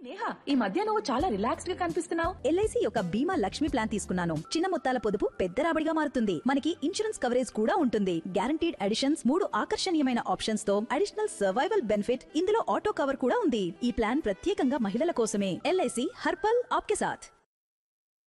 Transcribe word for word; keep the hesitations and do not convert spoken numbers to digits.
నేహా, ఈ మధ్య నువ్వు చాలా రిలాక్స్డ్ గా కనిపిస్తున్నావు. ఎల్ఐసి యొక్క బీమా లక్ష్మి ప్లాన్ తీసుకున్నాను. చిన్న మొత్తాల పొదుపు పెద్ద రాబడిగా మారుతుంది. మనకి ఇన్సూరెన్స్ కవరేజ్ కూడా ఉంటుంది. గ్యారంటీడ్ అడిషన్స్, మూడు ఆకర్షణీయమైన ఆప్షన్స్ తో అడిషనల్ సర్వైవల్ బెనిఫిట్, ఇందులో ఆటో కవర్ కూడా ఉంది. ఈ ప్లాన్ ప్రత్యేకంగా మహిళల కోసమే. ఎల్ఐసి హర్పల్ ఆప్కే సాథ్.